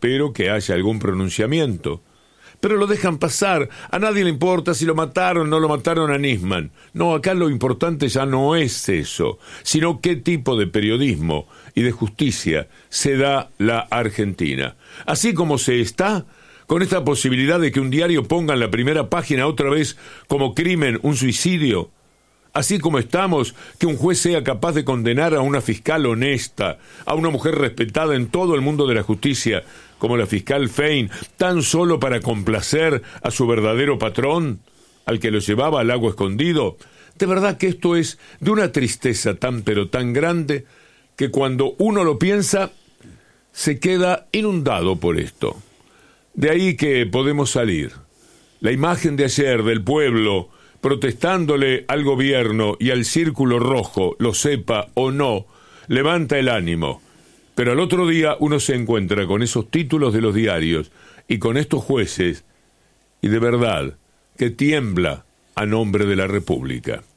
espero que haya algún pronunciamiento. Pero lo dejan pasar. A nadie le importa si lo mataron o no lo mataron a Nisman. No, acá lo importante ya no es eso, sino qué tipo de periodismo y de justicia se da la Argentina. Así como se está, con esta posibilidad de que un diario ponga en la primera página otra vez como crimen un suicidio. Así como estamos, que un juez sea capaz de condenar a una fiscal honesta, a una mujer respetada en todo el mundo de la justicia, como la fiscal Fein, tan solo para complacer a su verdadero patrón, al que lo llevaba al lago escondido. De verdad que esto es de una tristeza tan pero tan grande, que cuando uno lo piensa, se queda inundado por esto. De ahí que podemos salir. La imagen de ayer del pueblo protestándole al gobierno y al Círculo Rojo, lo sepa o no, levanta el ánimo. Pero al otro día uno se encuentra con esos títulos de los diarios y con estos jueces, y de verdad que tiembla a nombre de la República.